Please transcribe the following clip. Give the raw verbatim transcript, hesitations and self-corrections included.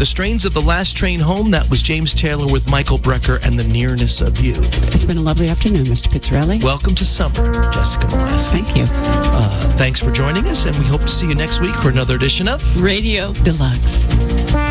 The Strains of the Last Train Home, that was James Taylor with Michael Brecker and The Nearness of You. It's been a lovely afternoon, Mister Pizzarelli. Welcome to summer, Jessica Molaski. Thank you. Uh, thanks for joining us, and we hope to see you next week for another edition of Radio Deluxe.